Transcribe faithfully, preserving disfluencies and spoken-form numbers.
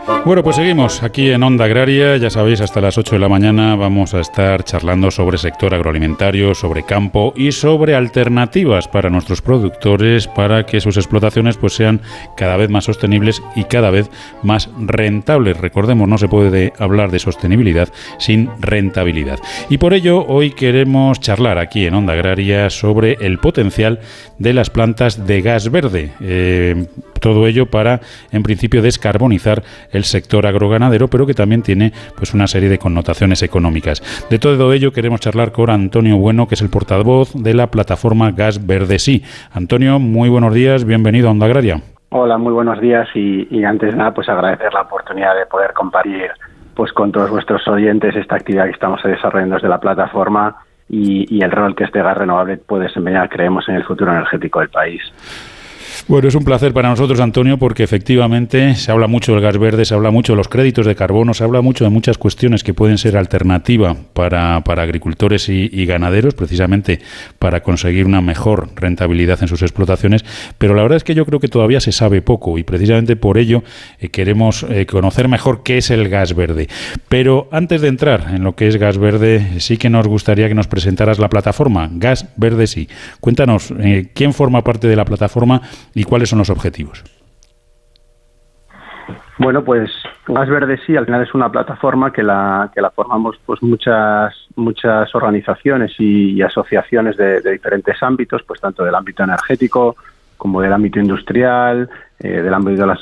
Bueno, pues seguimos aquí en Onda Agraria. Ya sabéis, hasta las ocho de la mañana vamos a estar charlando sobre sector agroalimentario, sobre campo y sobre alternativas para nuestros productores para que sus explotaciones pues sean cada vez más sostenibles y cada vez más rentables. Recordemos, no se puede hablar de sostenibilidad sin rentabilidad. Y por ello, hoy queremos charlar aquí en Onda Agraria sobre el potencial de las plantas de gas verde. Eh, todo ello para, en principio, descarbonizar el sector agroganadero, pero que también tiene pues una serie de connotaciones económicas. De todo ello queremos charlar con Antonio Bueno, que es el portavoz de la plataforma Gas Verde Sí. Antonio, muy buenos días, bienvenido a Onda Agraria. Hola, muy buenos días y, y antes de nada pues agradecer la oportunidad de poder compartir pues con todos vuestros oyentes esta actividad que estamos desarrollando desde la plataforma y, y el rol que este gas renovable puede desempeñar, creemos, en el futuro energético del país. Bueno, es un placer para nosotros, Antonio, porque efectivamente se habla mucho del gas verde, se habla mucho de los créditos de carbono, se habla mucho de muchas cuestiones que pueden ser alternativa para, para agricultores y, y ganaderos, precisamente para conseguir una mejor rentabilidad en sus explotaciones, pero la verdad es que yo creo que todavía se sabe poco y precisamente por ello eh, queremos eh, conocer mejor qué es el gas verde. Pero antes de entrar en lo que es gas verde, sí que nos gustaría que nos presentaras la plataforma Gas Verde Sí. Cuéntanos, eh, ¿quién forma parte de la plataforma y cuáles son los objetivos? Bueno, pues Gas Verde Sí al final es una plataforma que la que la formamos pues muchas muchas organizaciones y, y asociaciones de, de diferentes ámbitos, pues tanto del ámbito energético como del ámbito industrial, eh, del ámbito de las